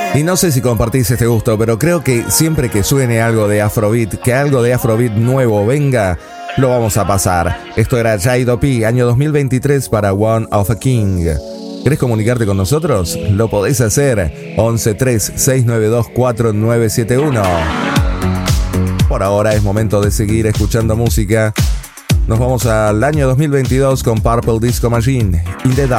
Y no sé si compartís este gusto, pero creo que siempre que suene algo de Afrobeat, que algo de Afrobeat nuevo venga, lo vamos a pasar. Esto era Jaido P, año 2023 para One of a King. ¿Querés comunicarte con nosotros? Lo podés hacer. 1136924971. Por ahora es momento de seguir escuchando música. Nos vamos al año 2022 con Purple Disco Machine, In the Dark.